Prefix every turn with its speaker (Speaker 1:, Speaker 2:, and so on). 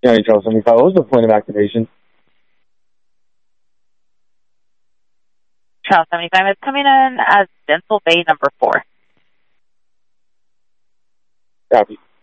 Speaker 1: NHL 75. What was the point of activation?
Speaker 2: Channel 75 is coming in as Dental Bay number 4.
Speaker 1: Copy.